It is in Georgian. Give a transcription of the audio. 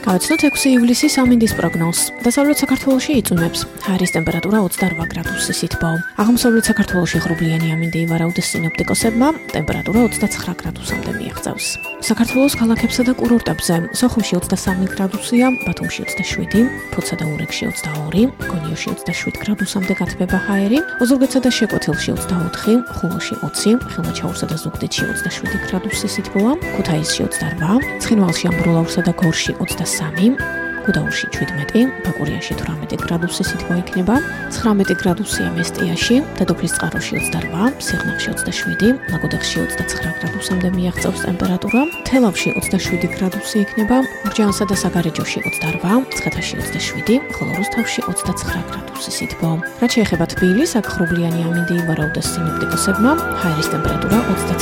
გავაცნოთ 6 ივლისის ამინდის პროგნოზს. დასავლეთ საქართველოში იწვიმებს. ჰაერის ტემპერატურა 28 გრადუსის სითბო. აღმოსავლეთ საქართველოში ღრუბლიანი ამინდი ივარაუდეს სინოპტიკოსებმა, ტემპერატურა 29 გრადუსამდე მიაღწევს. საქართველოს ქალაქებსა და კურორტებზე სოხუმში 23 გრადუსია, ბათუმში 27, ფოთსა და ურეკში 22, გონიოში 27 გრადუსამდე გათბება ჰაერი, ოზურგეთსა და შეკვეთილში 24, ხულოში 20, ხილმოჩაურსა და ზუგდიდში 27 გრადუსის სითბოა, ქუთაისში 28, ცხინვალში, ამბროლაურსა და გორში 23, გუდაურში 17, ბაკურიანში 18 გრადუსის სითბო იქნება, 19 გრადუსია მესტიაში, დედოფლისწყაროში 28, სიღნაღში 27, ლაგოდეხში 29 გრადუსამდე მიაღწევს ტემპერატურა, თელავში 27 გრადუსი იქნება, გურჯაანსა და საგარეჯოში 28, მცხეთაში 27, ხოლო რუსთავში 29 გრადუსი სითბო. რაც შეეხება თბილისს, აქ ღრუბლიანი ამინდი ივარაუდეს სინოპტიკოსებმა, ჰაერის ტემპერატურა